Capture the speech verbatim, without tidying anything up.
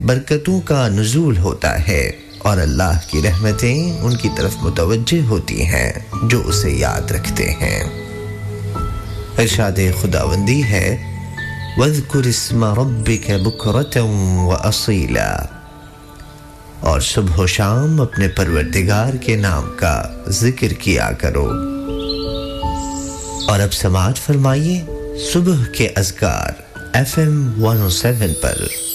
बरकतों का नुज़ूल होता है और अल्लाह की रहमतें उनकी तरफ मुतवज्जे होती हैं जो उसे याद रखते हैं। इरशाद खुदावंदी है वज़कुर इस्म रब्बिक बुकरतन व असीला, और सुबह शाम अपने परवरदिगार के नाम का जिक्र किया करो। और अब समाअत फरमाइए सुबह के अज़कार F M one O seven पर।